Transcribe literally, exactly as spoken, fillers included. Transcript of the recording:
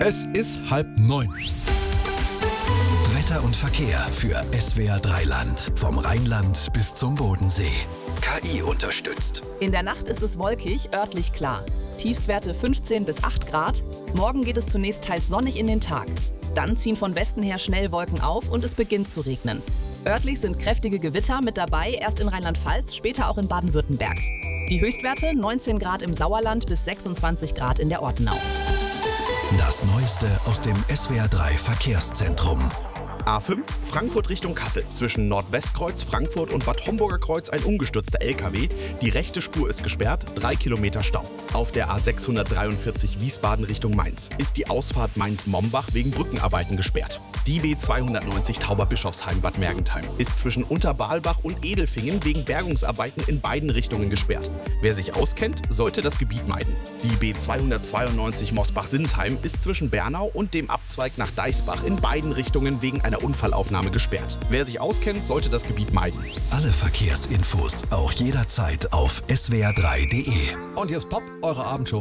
Es ist halb neun. Wetter und Verkehr für S W R drei Land. Vom Rheinland bis zum Bodensee. K I unterstützt. In der Nacht ist es wolkig, örtlich klar. Tiefstwerte fünfzehn bis acht Grad. Morgen geht es zunächst teils sonnig in den Tag. Dann ziehen von Westen her schnell Wolken auf und es beginnt zu regnen. Örtlich sind kräftige Gewitter mit dabei, erst in Rheinland-Pfalz, später auch in Baden-Württemberg. Die Höchstwerte neunzehn Grad im Sauerland bis sechsundzwanzig Grad in der Ortenau. Das Neueste aus dem S W R drei Verkehrszentrum. A fünf, Frankfurt Richtung Kassel. Zwischen Nordwestkreuz, Frankfurt und Bad Homburger Kreuz ein umgestürzter L K W. Die rechte Spur ist gesperrt, drei Kilometer Stau. Auf der A sechshundertdreiundvierzig Wiesbaden Richtung Mainz ist die Ausfahrt Mainz-Mombach wegen Brückenarbeiten gesperrt. Die B zweihundertneunzig Tauberbischofsheim-Bad Mergentheim ist zwischen Unterbalbach und Edelfingen wegen Bergungsarbeiten in beiden Richtungen gesperrt. Wer sich auskennt, sollte das Gebiet meiden. Die B zweihundertzweiundneunzig Mosbach-Sinsheim ist zwischen Bernau und dem Abzweig nach Deisbach in beiden Richtungen wegen einer Unfallaufnahme gesperrt. Wer sich auskennt, sollte das Gebiet meiden. Alle Verkehrsinfos auch jederzeit auf S W R drei Punkt D E. Und hier ist Pop, eure Abendshow.